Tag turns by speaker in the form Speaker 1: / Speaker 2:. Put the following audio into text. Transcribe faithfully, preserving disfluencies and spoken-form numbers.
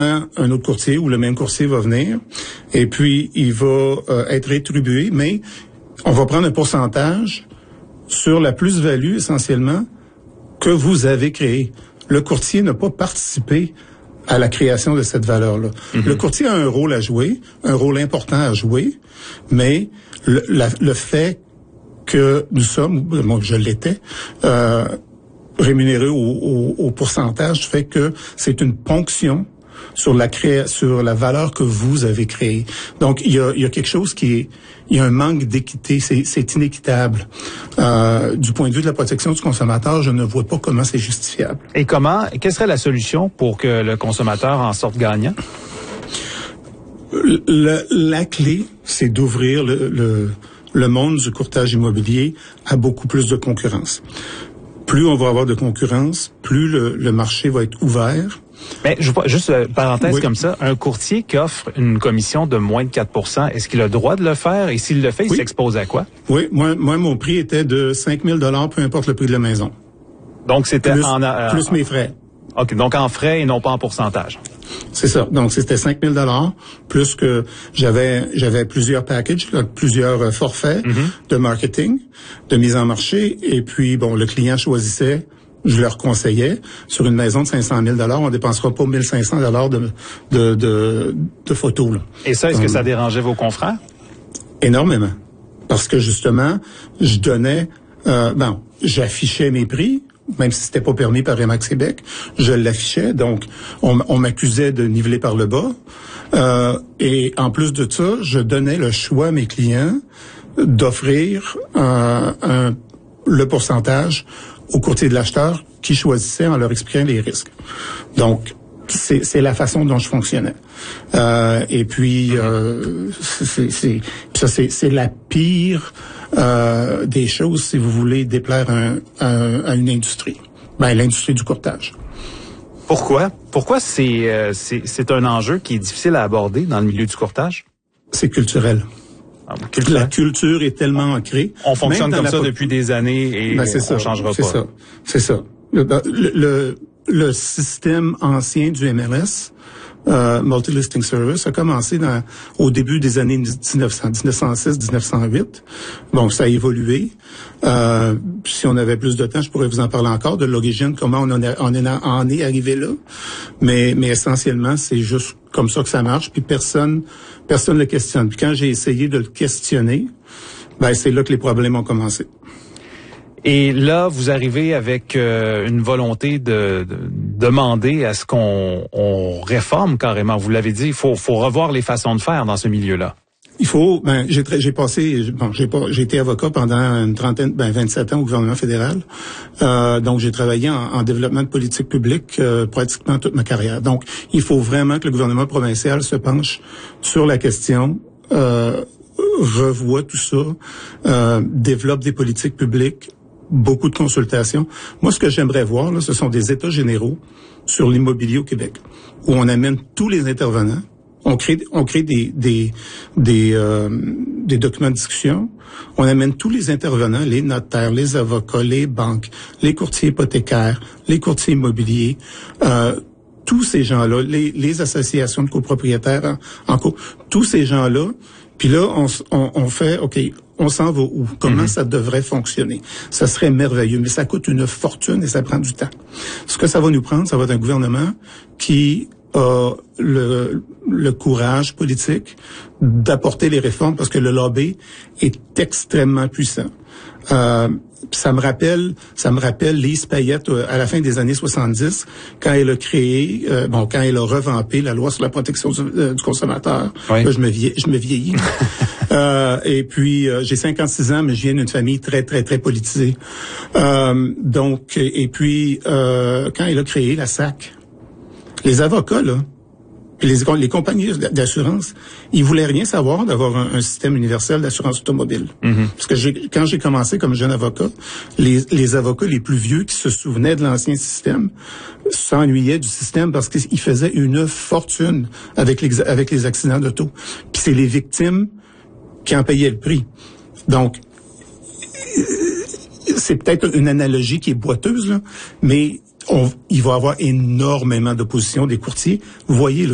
Speaker 1: un autre courtier ou le même courtier va venir et puis il va euh, être rétribué, mais on va prendre un pourcentage sur la plus-value essentiellement que vous avez créée. Le courtier n'a pas participé à la création de cette valeur-là. Mm-hmm. Le courtier a un rôle à jouer, un rôle important à jouer, mais le, la, le fait que nous sommes, moi je l'étais, euh, rémunérés au, au, au pourcentage fait que c'est une ponction sur la cré... sur la valeur que vous avez créée. Donc il y a, il y a quelque chose qui est, il y a un manque d'équité, c'est, c'est inéquitable. Euh, du point de vue de la protection du consommateur, je ne vois pas comment c'est justifiable.
Speaker 2: Et comment, quelle serait la solution pour que le consommateur en sorte gagnant?
Speaker 1: Le, la clé, c'est d'ouvrir le, le, le monde du courtage immobilier à beaucoup plus de concurrence. Plus on va avoir de concurrence, plus le, le marché va être ouvert.
Speaker 2: Mais je vois juste euh, parenthèse
Speaker 1: oui.
Speaker 2: comme ça, un courtier qui offre une commission de moins de quatre pour cent, est-ce qu'il a le droit de le faire? Et s'il le fait, il
Speaker 1: oui.
Speaker 2: s'expose à quoi?
Speaker 1: Oui, moi, moi mon prix était de cinq mille dollars, peu importe le prix de la maison.
Speaker 2: Donc c'était
Speaker 1: plus,
Speaker 2: en euh,
Speaker 1: plus mes frais.
Speaker 2: OK, donc en frais et non pas en pourcentage.
Speaker 1: C'est ça. Donc c'était cinq mille dollars plus que j'avais j'avais plusieurs packages, plusieurs forfaits mm-hmm. de marketing, de mise en marché et puis bon, le client choisissait. Je leur conseillais, sur une maison de cinq cent mille dollars, on dépensera pas mille cinq cents dollars de, de, de, de photos, là.
Speaker 2: Et ça, est-ce
Speaker 1: um,
Speaker 2: que ça dérangeait vos confrères?
Speaker 1: Énormément. Parce que, justement, je donnais, euh, bon, j'affichais mes prix, même si c'était pas permis par Remax Québec, je l'affichais, donc on, on m'accusait de niveler par le bas. Euh, et en plus de ça, je donnais le choix à mes clients d'offrir un, un, le pourcentage au courtier de l'acheteur qui choisissait en leur expliquant les risques. Donc, c'est, c'est la façon dont je fonctionnais. Euh, et puis, euh, c'est, c'est, ça, c'est, c'est la pire euh, des choses si vous voulez déplaire un, un, à une industrie. Ben, l'industrie du courtage.
Speaker 2: Pourquoi? Pourquoi c'est, euh, c'est, c'est un enjeu qui est difficile à aborder dans le milieu du courtage?
Speaker 1: C'est culturel. La culture est tellement ancrée.
Speaker 2: On fonctionne comme ça
Speaker 1: po-
Speaker 2: depuis des années et
Speaker 1: ben, c'est
Speaker 2: on
Speaker 1: ça,
Speaker 2: changera
Speaker 1: c'est
Speaker 2: pas.
Speaker 1: Ça, c'est ça. Le, le, le système ancien du M L S, euh, Multi-Listing Service, a commencé dans, au début des années dix-neuf cents, dix-neuf cent six, dix-neuf cent huit. Donc, ça a évolué. Euh, si on avait plus de temps, je pourrais vous en parler encore de l'origine, comment on en est, on est, en est arrivé là. Mais, mais essentiellement, c'est juste comme ça que ça marche. Puis personne, personne le questionne. Puis quand j'ai essayé de le questionner, ben c'est là que les problèmes ont commencé.
Speaker 2: Et là, vous arrivez avec euh, une volonté de, de demander à ce qu'on on réforme carrément. Vous l'avez dit, il faut, faut revoir les façons de faire dans ce milieu-là.
Speaker 1: Il faut, ben, j'ai, j'ai passé, bon, j'ai pas, j'ai été avocat pendant une trentaine, ben, vingt-sept ans au gouvernement fédéral. Euh, donc, j'ai travaillé en, en développement de politique publique euh, pratiquement toute ma carrière. Donc, il faut vraiment que le gouvernement provincial se penche sur la question, euh, revoie tout ça, euh, développe des politiques publiques, beaucoup de consultations. Moi, ce que j'aimerais voir, là, ce sont des états généraux sur l'immobilier au Québec, où on amène tous les intervenants. On crée, on crée des des des, euh, des documents de discussion. On amène tous les intervenants, les notaires, les avocats, les banques, les courtiers hypothécaires, les courtiers immobiliers, euh, tous ces gens-là, les, les associations de copropriétaires en, en co, tous ces gens-là. Puis là, on, on, on fait, OK, on s'en va où? Comment mm-hmm. ça devrait fonctionner? Ça serait merveilleux, mais ça coûte une fortune et ça prend du temps. Ce que ça va nous prendre, ça va être un gouvernement qui a le, le courage politique d'apporter les réformes parce que le lobby est extrêmement puissant. Euh, ça me rappelle, ça me rappelle Lise Payette euh, à la fin des années soixante-dix, quand elle a créé, euh, bon, quand elle a revampé la loi sur la protection du, euh, du consommateur. Oui. Là, je me vieillis, je me vieillis. euh, et puis euh, j'ai cinquante-six ans, mais je viens d'une famille très, très, très politisée. Euh, donc, et puis euh, quand elle a créé la S A C, les avocats là. Puis les, les compagnies d'assurance, ils voulaient rien savoir d'avoir un, un système universel d'assurance automobile. Mm-hmm. Parce que j'ai, quand j'ai commencé comme jeune avocat, les, les avocats les plus vieux qui se souvenaient de l'ancien système s'ennuyaient du système parce qu'ils faisaient une fortune avec les, avec les accidents d'auto. Puis c'est les victimes qui en payaient le prix. Donc, c'est peut-être une analogie qui est boiteuse, là, mais on, il va y avoir énormément d'opposition des courtiers. Vous voyez, là,